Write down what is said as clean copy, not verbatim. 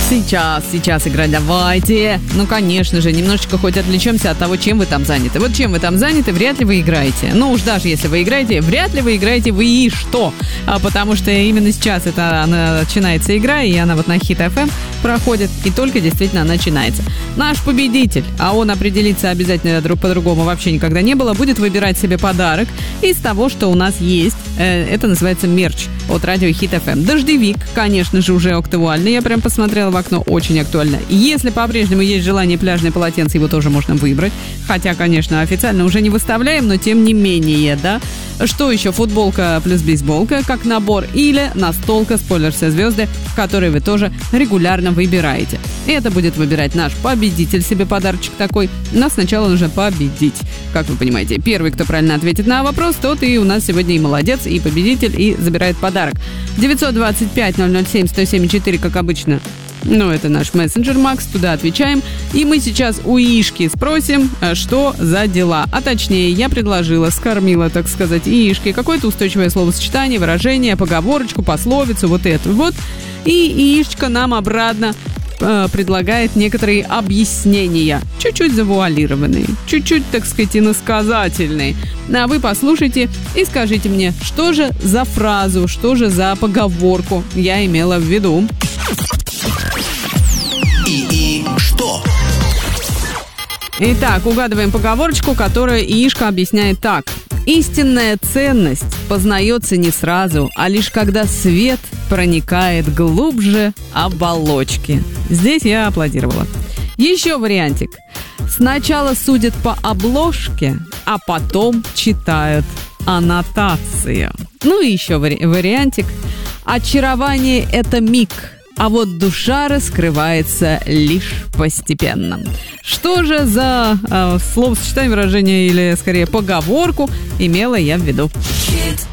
Сейчас играть давайте. Ну, конечно же, немножечко хоть отвлечемся от того, чем вы там заняты. Вот чем вы там заняты, вряд ли вы играете. Ну уж даже если вы играете, вряд ли вы играете вы и что. Потому что именно сейчас начинается игра, и она вот на Hit FM проходит, и только действительно начинается. Наш победитель, а он определиться обязательно по-другому вообще никогда не было, будет выбирать себе подарок из того, что у нас есть. Это называется мерч от радио Hit FM. Дождевик, конечно же, уже актуальный. Я прям посмотрела в окно, очень актуально. Если по-прежнему есть желание пляжное полотенце, его тоже можно выбрать. Хотя, конечно, официально уже не выставляем, но тем не менее, да. Что еще? Футболка плюс бейсболка как набор или настолка «Спойлер все звезды», которые вы тоже регулярно выбираете. Это будет выбирать наш победитель себе подарочек такой. Но сначала нужно победить. Как вы понимаете, первый, кто правильно ответит на вопрос, тот и у нас сегодня и молодец, и победитель, и забирает подарок. 925-007-107-4, как обычно. Ну, это наш мессенджер Макс, туда отвечаем. И мы сейчас у Ишки спросим, что за дела. А точнее, я предложила, скормила, так сказать, Ишке какое-то устойчивое словосочетание, выражение, поговорочку, пословицу, вот это вот. И Ишечка нам обратно предлагает некоторые объяснения, чуть-чуть завуалированные, чуть-чуть, так сказать, иносказательные. А вы послушайте и скажите мне, что же за фразу, что же за поговорку я имела в виду. И что? Итак, угадываем поговорочку, которую Ишка объясняет так. Истинная ценность познается не сразу, а лишь когда свет проникает глубже оболочки. Здесь я аплодировала. Еще вариантик. Сначала судят по обложке, а потом читают аннотацию. Ну и еще вариантик. Очарование – это миг, а вот душа раскрывается лишь постепенно. Что же за словосочетание, выражение или, скорее, поговорку имела я в виду?